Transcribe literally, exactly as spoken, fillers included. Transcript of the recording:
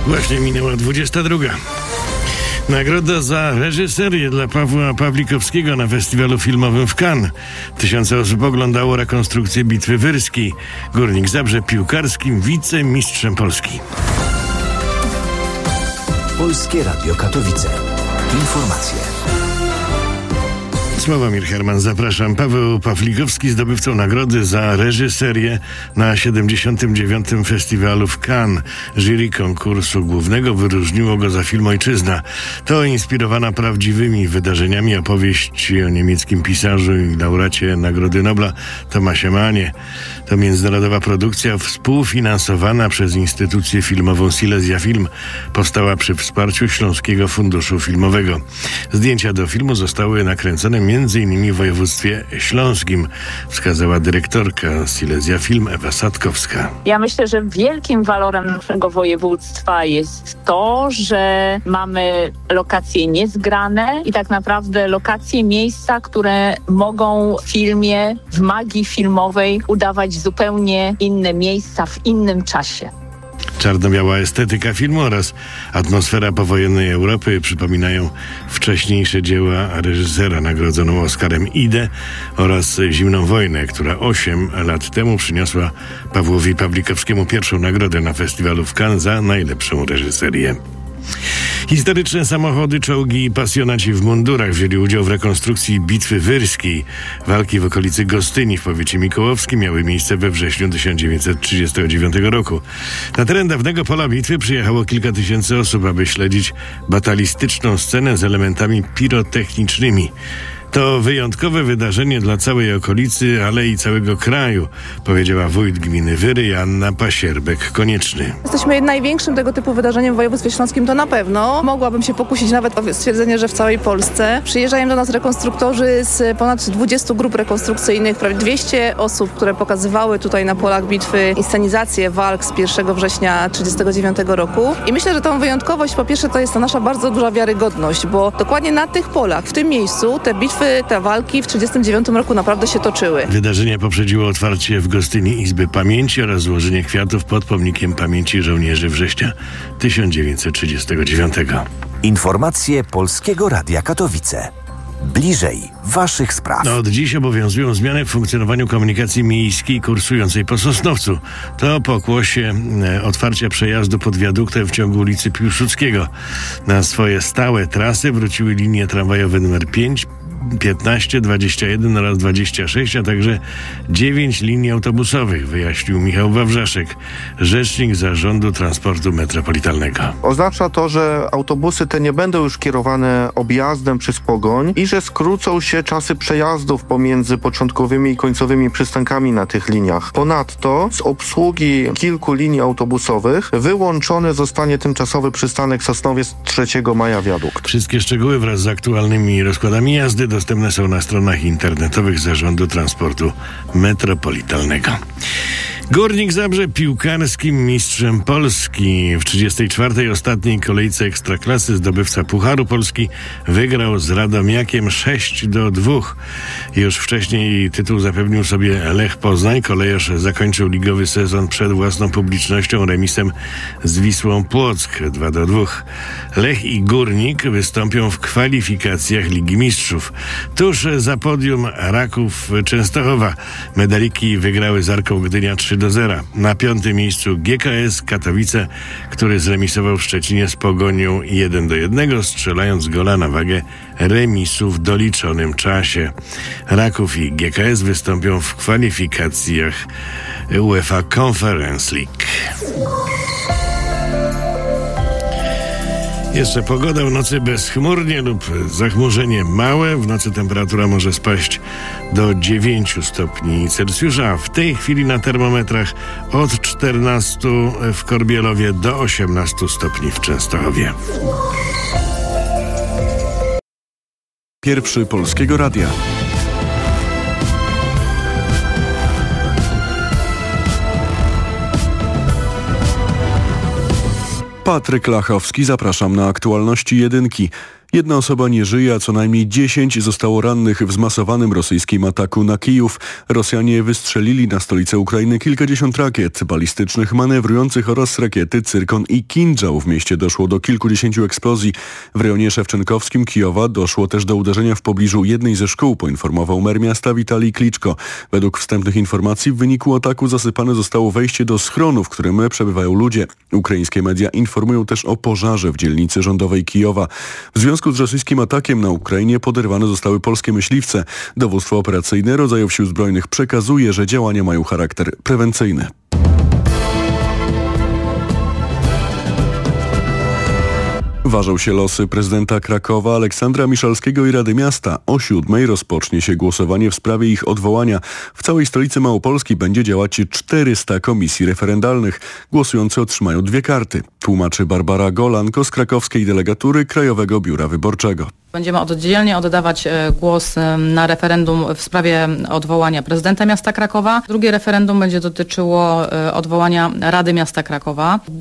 Właśnie minęła dwudziesta druga. Nagroda za reżyserię dla Pawła Pawlikowskiego na festiwalu filmowym w Cannes. Tysiące osób oglądało rekonstrukcję Bitwy Wyrskiej. Górnik Zabrze piłkarskim wicemistrzem Polski. Polskie Radio Katowice. Informacje. Sławomir Herman, zapraszam. Paweł Pawlikowski, zdobywcą nagrody za reżyserię na siedemdziesiątym dziewiątym Festiwalu w Cannes. Jury konkursu głównego wyróżniło go za film Ojczyzna. To inspirowana prawdziwymi wydarzeniami opowieść o niemieckim pisarzu i laureacie Nagrody Nobla Thomasie Mannie. To międzynarodowa produkcja współfinansowana przez instytucję filmową Silesia Film. Powstała przy wsparciu Śląskiego Funduszu Filmowego. Zdjęcia do filmu zostały nakręcone między innymi w województwie śląskim, wskazała dyrektorka Silesia Film Ewa Sadkowska. Ja myślę, że wielkim walorem naszego województwa jest to, że mamy lokacje niezgrane i tak naprawdę lokacje, miejsca, które mogą w filmie, w magii filmowej udawać zupełnie inne miejsca w innym czasie. Czarno-biała estetyka filmu oraz atmosfera powojennej Europy przypominają wcześniejsze dzieła reżysera nagrodzoną Oscarem Idę oraz Zimną wojnę, która osiem lat temu przyniosła Pawłowi Pawlikowskiemu pierwszą nagrodę na festiwalu w Cannes za najlepszą reżyserię. Historyczne samochody, czołgi i pasjonaci w mundurach wzięli udział w rekonstrukcji Bitwy Wyrskiej. Walki w okolicy Gostyni w powiecie mikołowskim miały miejsce we wrześniu tysiąc dziewięćset trzydziestego dziewiątego roku. Na teren dawnego pola bitwy przyjechało kilka tysięcy osób, aby śledzić batalistyczną scenę z elementami pirotechnicznymi. To wyjątkowe wydarzenie dla całej okolicy, ale i całego kraju, powiedziała wójt gminy Wyry Joanna Pasierbek-Konieczny. Jesteśmy największym tego typu wydarzeniem w województwie śląskim, to na pewno. Mogłabym się pokusić nawet o stwierdzenie, że w całej Polsce. Przyjeżdżają do nas rekonstruktorzy z ponad dwudziestu grup rekonstrukcyjnych, prawie dwieście osób, które pokazywały tutaj na polach bitwy inscenizację walk z pierwszego września tysiąc dziewięćset trzydziestego dziewiątego roku. I myślę, że tą wyjątkowość, po pierwsze, to jest ta nasza bardzo duża wiarygodność, bo dokładnie na tych polach, w tym miejscu, te bitwy te walki w tysiąc dziewięćset trzydziestym dziewiątym roku naprawdę się toczyły. Wydarzenie poprzedziło otwarcie w Gostyni Izby Pamięci oraz złożenie kwiatów pod pomnikiem pamięci żołnierzy września tysiąc dziewięćset trzydziestego dziewiątego. Informacje Polskiego Radia Katowice. Bliżej waszych spraw. No, od dziś obowiązują zmiany w funkcjonowaniu komunikacji miejskiej kursującej po Sosnowcu. To pokłosie e, otwarcia przejazdu pod wiaduktem w ciągu ulicy Piłsudskiego. Na swoje stałe trasy wróciły linie tramwajowe numer pięć, piętnaście, dwadzieścia jeden oraz dwadzieścia sześć, a także dziewięć linii autobusowych, wyjaśnił Michał Wawrzaszek, rzecznik Zarządu Transportu Metropolitalnego. Oznacza to, że autobusy te nie będą już kierowane objazdem przez Pogoń i że skrócą się czasy przejazdów pomiędzy początkowymi i końcowymi przystankami na tych liniach. Ponadto z obsługi kilku linii autobusowych wyłączony zostanie tymczasowy przystanek Sosnowiec trzeciego maja wiadukt. Wszystkie szczegóły wraz z aktualnymi rozkładami jazdy dostępne są na stronach internetowych Zarządu Transportu Metropolitalnego. Górnik Zabrze piłkarskim mistrzem Polski. W trzydziestej czwartej ostatniej kolejce Ekstraklasy zdobywca Pucharu Polski wygrał z Radomiakiem sześć do dwóch. Już wcześniej tytuł zapewnił sobie Lech Poznań. Kolejarz zakończył ligowy sezon przed własną publicznością remisem z Wisłą Płock dwa do dwóch. Lech i Górnik wystąpią w kwalifikacjach Ligi Mistrzów. Tuż za podium Raków Częstochowa. Medaliki wygrały z Arką Gdynia trzy do zera. Na piątym miejscu G K S Katowice, który zremisował w Szczecinie z Pogonią jeden do jednego, strzelając gola na wagę remisu w doliczonym czasie. Raków i G K S wystąpią w kwalifikacjach UEFA Conference League. Jeszcze pogoda w nocy bezchmurnie lub zachmurzenie małe. W nocy temperatura może spaść do dziewięciu stopni Celsjusza, a w tej chwili na termometrach od czternastu w Korbielowie do osiemnastu stopni w Częstochowie. Pierwszy Polskiego Radia. Patryk Lachowski, zapraszam na aktualności jedynki. Jedna osoba nie żyje, a co najmniej dziesięć zostało rannych w zmasowanym rosyjskim ataku na Kijów. Rosjanie wystrzelili na stolicę Ukrainy kilkadziesiąt rakiet balistycznych, manewrujących oraz rakiety Cyrkon i Kindżał. W mieście doszło do kilkudziesięciu eksplozji. W rejonie szewczenkowskim Kijowa doszło też do uderzenia w pobliżu jednej ze szkół, poinformował mer miasta Witalij Kliczko. Według wstępnych informacji w wyniku ataku zasypane zostało wejście do schronu, w którym przebywają ludzie. Ukraińskie media informują też o pożarze w dzielnicy rządowej Kijowa. W związku z rosyjskim atakiem na Ukrainie poderwane zostały polskie myśliwce. Dowództwo operacyjne rodzajów sił zbrojnych przekazuje, że działania mają charakter prewencyjny. Ważą się losy prezydenta Krakowa Aleksandra Miszalskiego i Rady Miasta. O siódmej rozpocznie się głosowanie w sprawie ich odwołania. W całej stolicy Małopolski będzie działać czterysta komisji referendalnych. Głosujący otrzymają dwie karty. Tłumaczy Barbara Golanko z krakowskiej delegatury Krajowego Biura Wyborczego. Będziemy oddzielnie oddawać głos na referendum w sprawie odwołania prezydenta miasta Krakowa. Drugie referendum będzie dotyczyło odwołania Rady Miasta Krakowa.